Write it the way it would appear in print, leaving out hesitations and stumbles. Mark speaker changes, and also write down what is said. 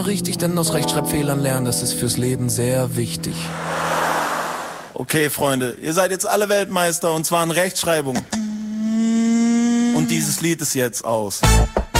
Speaker 1: Richtig, denn aus Rechtschreibfehlern lernen, das ist fürs Leben sehr wichtig.
Speaker 2: Okay, Freunde, ihr seid jetzt alle Weltmeister und zwar in Rechtschreibung. Und dieses Lied ist jetzt aus.